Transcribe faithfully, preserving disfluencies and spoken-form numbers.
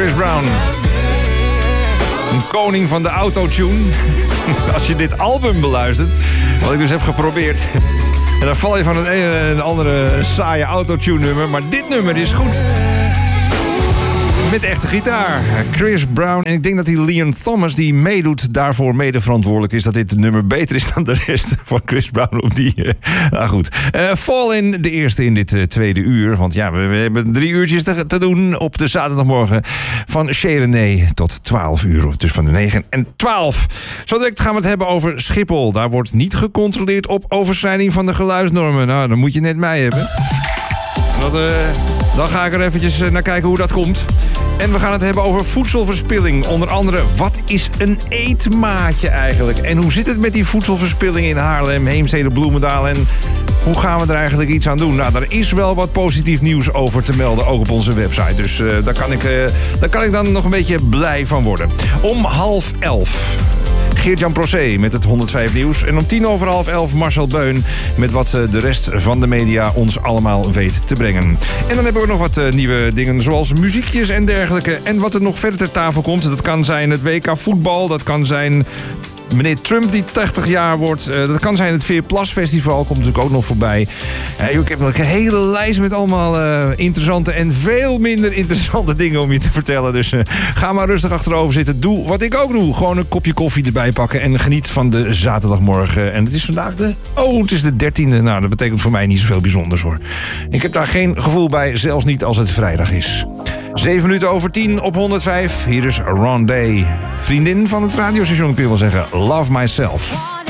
Chris Brown. Een koning van de autotune. Als je dit album beluistert, wat ik dus heb geprobeerd. En dan val je van het ene en het andere saaie autotune nummer. Maar dit nummer is goed. Met echte gitaar. Chris Brown. En ik denk dat die Leon Thomas die meedoet daarvoor mede verantwoordelijk is dat dit nummer beter is dan de rest van Chris Brown. Op die, uh, nou goed. Uh, Fall in, de eerste in dit uh, tweede uur. Want ja, we, we hebben drie uurtjes te, te doen op de zaterdagmorgen. Van Chez René tot twaalf uur. Dus van de negen en twaalf. Zo direct gaan we het hebben over Schiphol. Daar wordt niet gecontroleerd op overschrijding van de geluidsnormen. Nou, dan moet je net mij hebben. Dat, uh, dan ga ik er eventjes naar kijken hoe dat komt. En we gaan het hebben over voedselverspilling. Onder andere, wat is een eetmaatje eigenlijk? En hoe zit het met die voedselverspilling in Haarlem, Heemstede, Bloemendaal? En hoe gaan we er eigenlijk iets aan doen? Nou, er is wel wat positief nieuws over te melden, ook op onze website. Dus uh, daar, kan ik, uh, daar kan ik dan nog een beetje blij van worden. Om half elf... Geert-Jan Procé met het honderdvijf nieuws. En om tien over half elf Marcel Beun met wat de rest van de media ons allemaal weet te brengen. En dan hebben we nog wat uh, nieuwe dingen zoals muziekjes en dergelijke. En wat er nog verder ter tafel komt, dat kan zijn het W K voetbal, dat kan zijn meneer Trump die tachtig jaar wordt. Uh, dat kan zijn het Veerplas Festival, komt natuurlijk ook nog voorbij. Uh, ik heb nog een hele lijst met allemaal uh, interessante en veel minder interessante dingen om je te vertellen. Dus uh, ga maar rustig achterover zitten. Doe wat ik ook doe. Gewoon een kopje koffie erbij pakken en geniet van de zaterdagmorgen. En het is vandaag de... Oh, het is de dertiende. Nou, dat betekent voor mij niet zoveel bijzonders hoor. Ik heb daar geen gevoel bij, zelfs niet als het vrijdag is. Zeven minuten over tien op honderdvijf. Hier is Rondé. Vriendin van het radiostation, kun je wel zeggen. Love Myself.